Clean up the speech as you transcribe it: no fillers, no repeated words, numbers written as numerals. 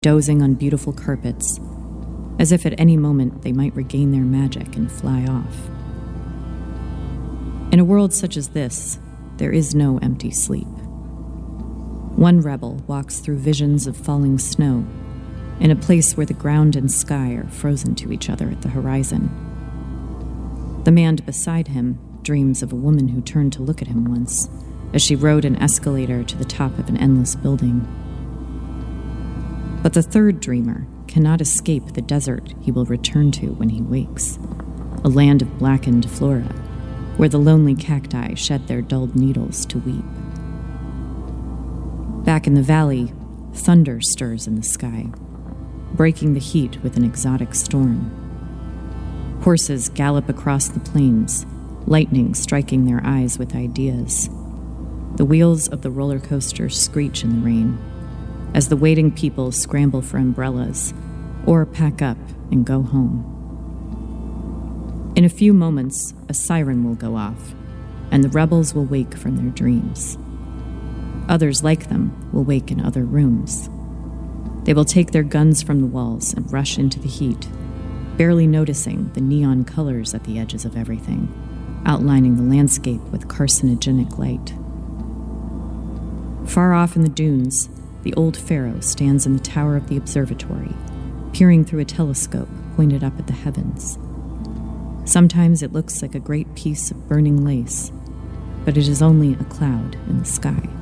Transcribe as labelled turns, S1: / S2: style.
S1: dozing on beautiful carpets, as if at any moment they might regain their magic and fly off. In a world such as this, there is no empty sleep. One rebel walks through visions of falling snow in a place where the ground and sky are frozen to each other at the horizon. The man beside him dreams of a woman who turned to look at him once as she rode an escalator to the top of an endless building. But the third dreamer cannot escape the desert he will return to when he wakes, a land of blackened flora, where the lonely cacti shed their dulled needles to weep. Back in the valley, thunder stirs in the sky, breaking the heat with an exotic storm. Horses gallop across the plains, lightning striking their eyes with ideas. The wheels of the roller coaster screech in the rain, as the waiting people scramble for umbrellas or pack up and go home. In a few moments, a siren will go off, and the rebels will wake from their dreams. Others like them will wake in other rooms. They will take their guns from the walls and rush into the heat, barely noticing the neon colors at the edges of everything, outlining the landscape with carcinogenic light. Far off in the dunes, the old pharaoh stands in the tower of the observatory, peering through a telescope pointed up at the heavens. Sometimes it looks like a great piece of burning lace, but it is only a cloud in the sky.